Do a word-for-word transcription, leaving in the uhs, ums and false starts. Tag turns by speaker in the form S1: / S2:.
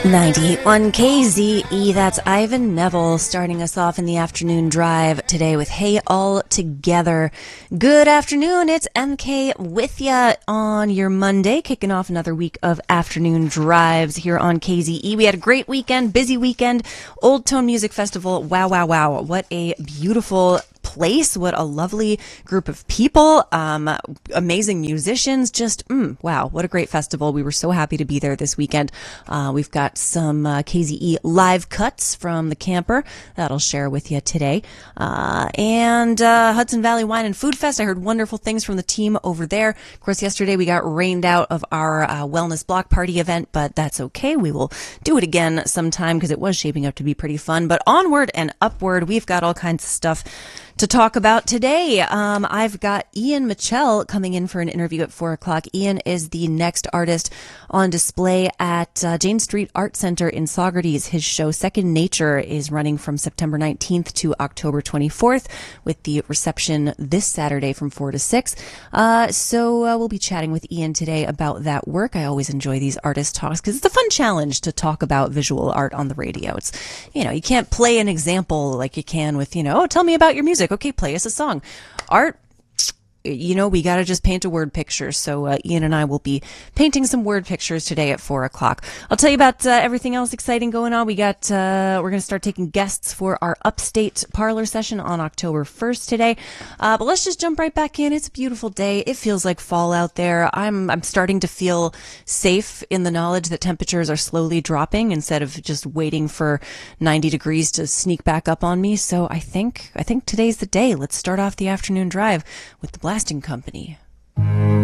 S1: ninety-eight point one K Z E, that's Ivan Neville starting us off in the afternoon drive today with Hey All Together. Good afternoon, it's M K with ya on your Monday, kicking off another week of afternoon drives here on K Z E. We had a great weekend, busy weekend, Old Tone Music Festival. Wow, wow, wow. What a beautiful place. What a lovely group of people. Um, amazing musicians. Just, mm, wow, what a great festival. We were so happy to be there this weekend. Uh, we've got some uh, K Z E live cuts from the camper that I'll share with you today. Uh, and uh, Hudson Valley Wine and Food Fest. I heard wonderful things from the team over there. Of course, yesterday we got rained out of our uh, wellness block party event, but that's okay. We will do it again sometime because it was shaping up to be pretty fun. But onward and upward, we've got all kinds of stuff to talk about today. Um, I've got Ian Mitchell coming in for an interview at four o'clock. Ian is the next artist on display at uh, Jane Street Art Center in Saugerties. His show Second Nature is running from September nineteenth to October twenty-fourth with the reception this Saturday from four to six. Uh, so uh, we'll be chatting with Ian today about that work. I always enjoy these artist talks because it's a fun challenge to talk about visual art on the radio. It's, you know, you can't play an example like you can with, you know, oh, tell me about your music. Okay, play us a song. Art, you know, we got to just paint a word picture. So uh, Ian and I will be painting some word pictures today at four o'clock. I'll tell you about uh, everything else exciting going on. We got, uh, we're going to start taking guests for our Upstate Parlor session on October first today. Uh, but let's just jump right back in. It's a beautiful day. It feels like fall out there. I'm, I'm starting to feel safe in the knowledge that temperatures are slowly dropping instead of just waiting for ninety degrees to sneak back up on me. So I think, I think today's the day. Let's start off the afternoon drive with the Blasting Company.